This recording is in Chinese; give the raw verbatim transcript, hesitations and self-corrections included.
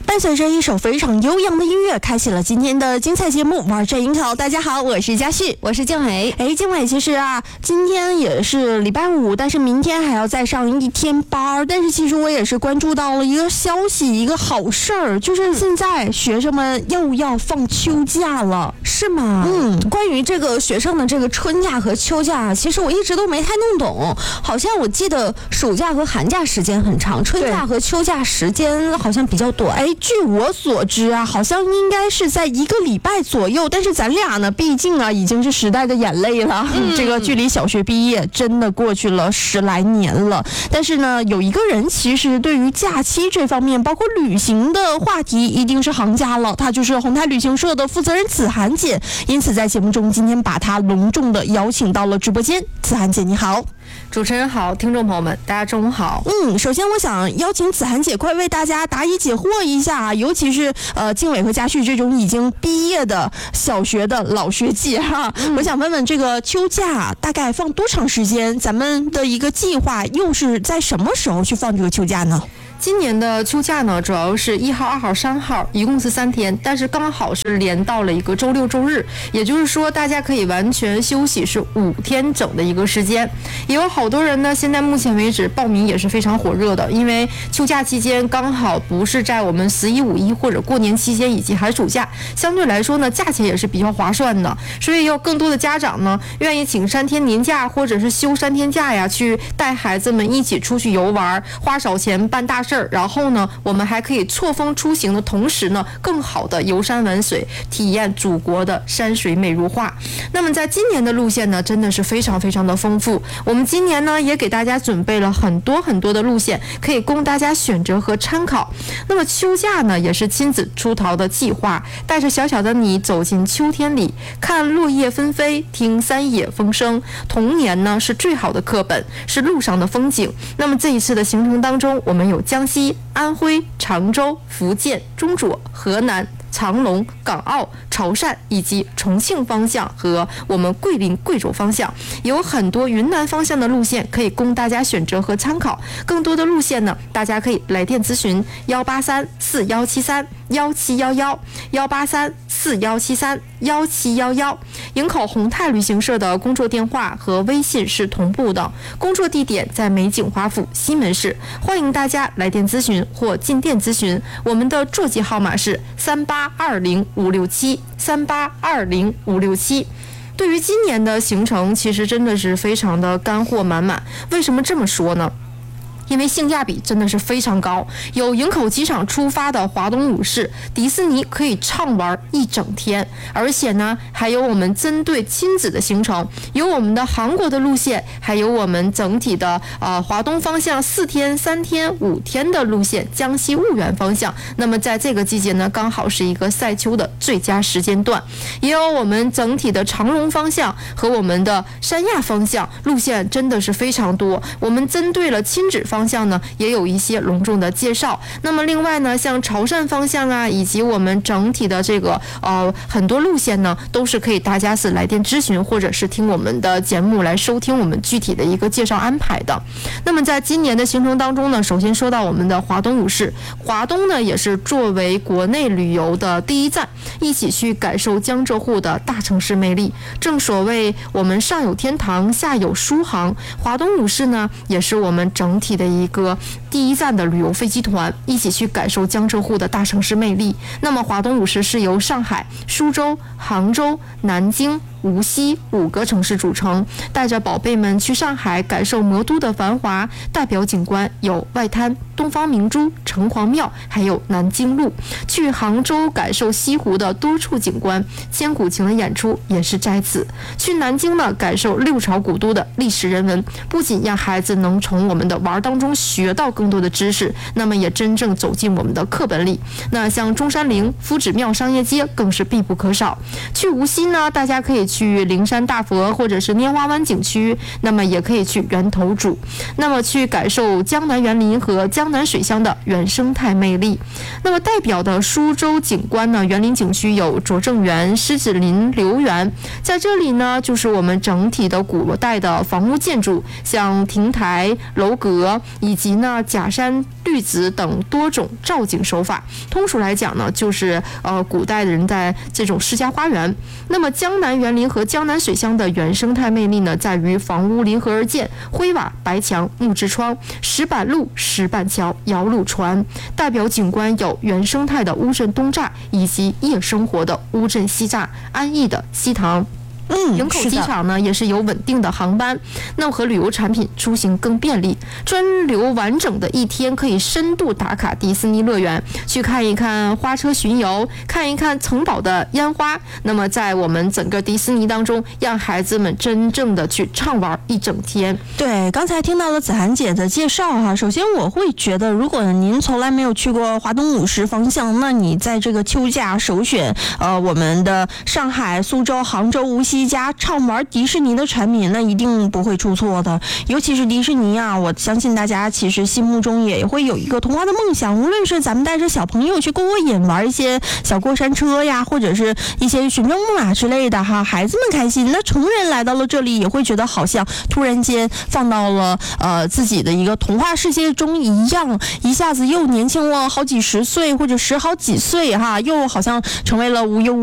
伴随着一首非常悠扬的音乐，开启了今天的精彩节目玩转音考。大家好，我是嘉旭， 我是静伟。 哎，静伟，其实啊，今天也是礼拜五，但是明天还要再上一天班。但是其实我也是关注到了一个消息，一个好事儿，就是现在学生们又要放秋假了， 是吗？ 嗯， 关于这个学生的这个春假和秋假，其实我一直都没太弄懂。好像我记得暑假和寒假时间很长，春假和秋假时间好像比较短。 哎，据我所知啊，好像应该是在一个礼拜左右。但是咱俩呢，毕竟啊已经是时代的眼泪了，嗯、这个距离小学毕业真的过去了十来年了。但是呢，有一个人其实对于假期这方面，包括旅行的话题，一定是行家了。他就是宏泰旅行社的负责人子涵姐。因此在节目中，今天把她隆重的邀请到了直播间。子涵姐，你好。 主持人好，听众朋友们，大家中午好。 嗯，首先我想邀请子涵姐快为大家答疑解惑一下啊，尤其是呃静伟和嘉旭这种已经毕业的小学的老学姐哈、嗯，我想问问这个秋假大概放多长时间？咱们的一个计划又是在什么时候去放这个秋假呢？ 今年的秋假呢，主要是一号、二号、三号，一共是三天，但是刚好是连到了一个周六周日，也就是说大家可以完全休息是五天整的一个时间。也有好多人呢，现在目前为止报名也是非常火热的，因为秋假期间刚好不是在我们十一、五一或者过年期间以及寒暑假，相对来说呢，价钱也是比较划算的，所以有更多的家长呢，愿意请三天年假或者是休三天假呀，去带孩子们一起出去游玩，花少钱办大事儿，然后呢，我们还可以错峰出行的同时呢，更好的游山玩水，体验祖国的山水美如画。那么在今年的路线呢，真的是非常非常的丰富。我们今年呢，也给大家准备了很多很多的路线，可以供大家选择和参考。那么秋假呢，也是亲子出逃的计划，带着小小的你走进秋天里，看落叶纷飞，听山野风声。童年呢，是最好的课本，是路上的风景。那么这一次的行程当中，我们有江西、安徽、常州、福建、中左、河南、长隆、港澳、潮汕以及重庆方向和我们桂林、贵州方向，有很多云南方向的路线可以供大家选择和参考。更多的路线呢，大家可以来电咨询幺八三四幺七三幺七幺幺幺八三四幺七三幺七幺幺。营口宏泰旅行社的工作电话和微信是同步的，工作地点在美景华府西门市，欢迎大家来电咨询或进店咨询。我们的座机号码是三八二零五六七三八二零五六七。对于今年的行程，其实真的是非常的干货满满。为什么这么说呢？因为性价比真的是非常高，有营口机场出发的华东五市迪士尼可以畅玩一整天，而且呢还有我们针对亲子的行程，有我们的韩国的路线，还有我们整体的呃华东方向四天、三天、五天的路线，江西婺源方向。那么在这个季节呢，刚好是一个赛秋的最佳时间段，也有我们整体的长隆方向和我们的三亚方向路线，真的是非常多。我们针对了亲子方向方向呢也有一些隆重的介绍。那么另外呢，像潮汕方向啊，以及我们整体的这个呃很多路线呢，都是可以大家是来电咨询或者是听我们的节目来收听我们具体的一个介绍安排的。那么在今年的行程当中呢，首先说到我们的华东五市，华东呢也是作为国内旅游的第一站，一起去感受江浙沪的大城市魅力。正所谓我们上有天堂，下有苏杭，华东五市呢也是我们整体的一个第一站的旅游飞机团，一起去感受江浙沪的大城市魅力。那么华东五市是由上海、苏州、杭州、南京、无锡五个城市组成，带着宝贝们去上海感受魔都的繁华，代表景观有外滩、东方明珠、城隍庙，还有南京路；去杭州感受西湖的多处景观，千古情的演出也是在此；去南京呢，感受六朝古都的历史人文，不仅让孩子能从我们的玩当中学到更多的知识，那么也真正走进我们的课本里。那像中山陵、夫子庙商业街更是必不可少。去无锡呢，大家可以去灵山大佛或者是拈花湾景区，那么也可以去源头渚，那么去感受江南园林和江南水乡的原生态魅力。那么代表的苏州景观呢，园林景区有拙政园、狮子林留园，在这里呢，就是我们整体的古代的房屋建筑，像亭台、楼阁以及呢假山、绿植等多种造景手法。通俗来讲呢，就是呃古代的人在这种世家花园。那么江南园林和江南水乡的原生态魅力呢，在于房屋临河而建，灰瓦、白墙、木质窗、石板路、石板桥、摇橹船。代表景观有原生态的乌镇东栅，以及夜生活的乌镇西栅、安逸的西塘。 嗯， 营口机场呢也是有稳定的航班，那么和旅游产品出行更便利。专留完整的一天，可以深度打卡迪士尼乐园，去看一看花车巡游，看一看城堡的烟花。那么在我们整个迪士尼当中，让孩子们真正的去畅玩一整天。 对，刚才听到了子涵姐的介绍哈，首先我会觉得，如果您从来没有去过华东五十方向，那你在这个秋假首选呃我们的上海、苏州、杭州、无锡家畅玩迪士尼的产品，那一定不会出错的。尤其是迪士尼啊，我相信大家其实心目中也会有一个童话的梦想，无论是咱们带着小朋友去过过瘾，玩一些小过山车呀，或者是一些旋转木马之类的哈，孩子们开心，那成人来到了这里也会觉得好像突然间放到了呃自己的一个童话世界中一样，一下子又年轻了好几十岁或者十好几岁哈，又好像成为了无忧